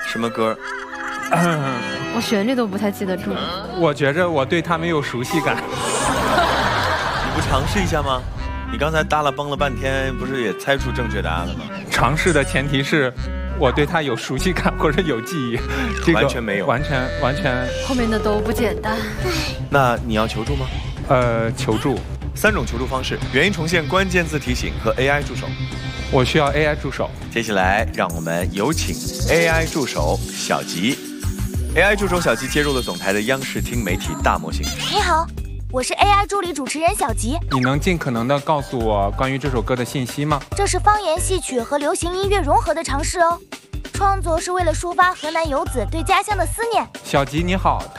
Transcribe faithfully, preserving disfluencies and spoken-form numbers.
什么歌？ 我旋律都不太记得住。 我觉着我对他没有熟悉感。 你不尝试一下吗？你刚才搭了帮了半天，不是也猜出正确答案了吗？ 尝试的前提是我对他有熟悉感或者有记忆，这个完全没有， 完全完全。 后面的都不简单。 那你要求助吗？ 呃，求助。 三种求助方式：原音重现、关键字提醒和 A I 助手。 我需要 A I 助手。 接下来，让我们有请 A I 助手小吉。A I 助手小吉接入了总台的央视听媒体大模型。 你好，我是 A I 助理主持人小吉。 你能尽可能的告诉我关于这首歌的信息吗？ 这是方言戏曲和流行音乐融合的尝试哦。创作是为了抒发河南游子对家乡的思念。 小吉你好。